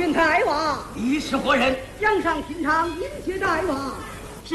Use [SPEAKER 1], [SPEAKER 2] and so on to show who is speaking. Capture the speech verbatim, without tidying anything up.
[SPEAKER 1] 见大王。
[SPEAKER 2] 你是何人？
[SPEAKER 1] 江上巡常迎接大王。